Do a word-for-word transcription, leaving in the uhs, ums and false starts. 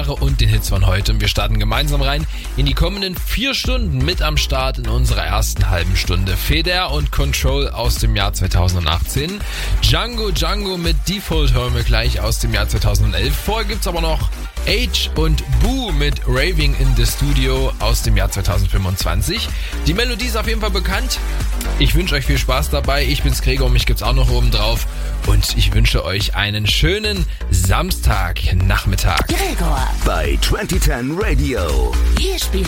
Jahre und den Hits von heute. Und wir starten gemeinsam rein in die kommenden vier Stunden mit am Start in unserer ersten halben Stunde. Feder und Control aus dem Jahr zweitausendachtzehn. Django Django mit Default hören wir gleich aus dem Jahr zweitausendelf. Vorher gibt's aber noch Age und Boo mit Raving in the Studio aus dem Jahr zweitausendfünfundzwanzig. Die Melodie ist auf jeden Fall bekannt. Ich wünsche euch viel Spaß dabei. Ich bin's Gregor, mich gibt's auch noch oben drauf. Und ich wünsche euch einen schönen Samstagnachmittag. Gregor bei zwanzig zehn Radio. Hier spielt